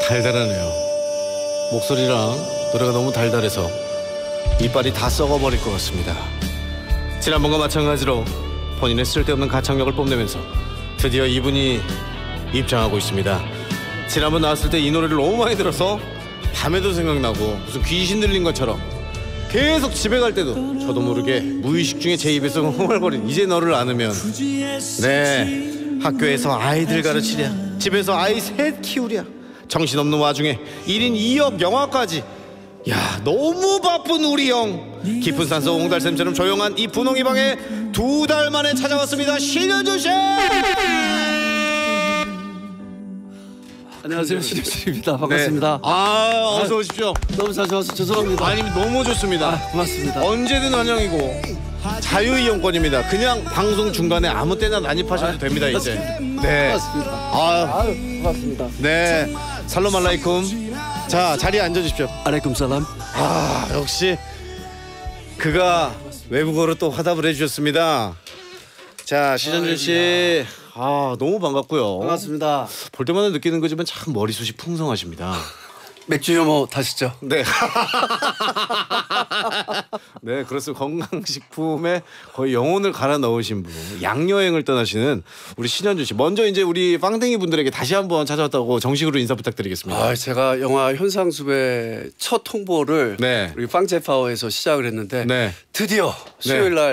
달달하네요. 목소리랑 노래가 너무 달달해서 이빨이 다 썩어버릴 것 같습니다. 지난번과 마찬가지로 본인의 쓸데없는 가창력을 뽐내면서 드디어 이분이 입장하고 있습니다. 지난번 나왔을 때 이 노래를 너무 많이 들어서 밤에도 생각나고 무슨 귀신 들린 것처럼 계속 집에 갈 때도 저도 모르게 무의식 중에 제 입에서 흥얼거린 이제 너를 안으면. 네, 학교에서 아이들 가르치랴, 집에서 아이 셋 키우랴, 정신없는 와중에 1인 2역 영화까지. 야, 너무 바쁜 우리 형. 깊은 산속 옹달샘처럼 조용한 이 분홍이 방에 2달 만에 찾아왔습니다. 신현준 씨. 안녕하세요, 신현준입니다. 반갑습니다. 어서 오십시오. 너무 자주 와서 죄송합니다. 아니, 너무 좋습니다. 고맙습니다. 언제든 환영이고 자유이용권입니다. 그냥 방송 중간에 아무 때나 난입하셔도 됩니다. 이제. 네. 고맙습니다. 고맙습니다. 네. 살롬 알라이쿰. 자, 자리에 앉아주십시오. 알레이쿰 살람. 역시 그가 외국어로 또 화답을 해주셨습니다. 자, 신현준 씨. 너무 반갑고요. 반갑습니다. 볼 때마다 느끼는 거지만 참 머리숱이 풍성하십니다. 맥주 혐오 다시죠. 네. 네, 그렇습니다. 건강식품에 거의 영혼을 갈아 넣으신 분, 양여행을 떠나시는 우리 신현준 씨. 먼저 이제 우리 빵댕이 분들에게 다시 한번 찾아왔다고 정식으로 인사 부탁드리겠습니다. 제가 영화 현상수배 첫 홍보를 네. 우리 빵제파워에서 시작을 했는데 네. 드디어 수요일 날